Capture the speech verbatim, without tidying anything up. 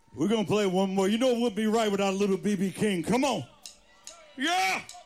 We're going to play one more. You know it wouldn't be right without a little B B King. Come on. Yeah.